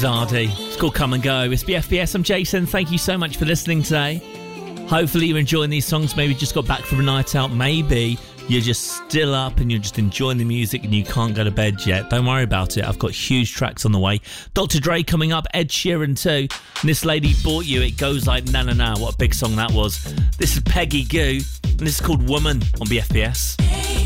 Zardy. It's called Come and Go. It's BFBS. I'm Jason. Thank you so much for listening today. Hopefully you're enjoying these songs. Maybe you just got back from a night out. Maybe you're just still up and you're just enjoying the music and you can't go to bed yet. Don't worry about it. I've got huge tracks on the way. Dr. Dre coming up. Ed Sheeran too. And This Lady Bought You. It goes like na na na. What a big song that was. This is Peggy Gou. And this is called Woman on BFBS.